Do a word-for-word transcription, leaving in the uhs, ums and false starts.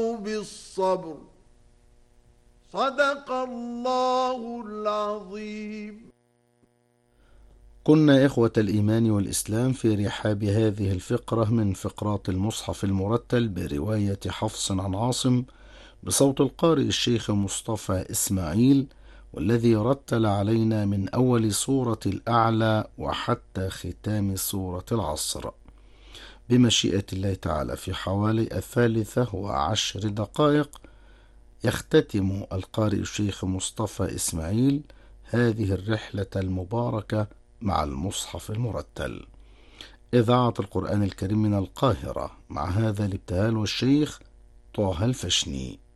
بالصبر. صدق الله العظيم. كنا إخوة الإيمان والإسلام في رحاب هذه الفقرة من فقرات المصحف المرتل برواية حفص عن عاصم بصوت القارئ الشيخ مصطفى إسماعيل، والذي رتل علينا من أول سورة الأعلى وحتى ختام سورة العصر. بمشيئة الله تعالى في حوالي الثالثة وعشر دقائق يختتم القارئ الشيخ مصطفى إسماعيل هذه الرحلة المباركة مع المصحف المرتل. إذاعة القرآن الكريم من القاهرة، مع هذا الابتهال والشيخ طه الفشني.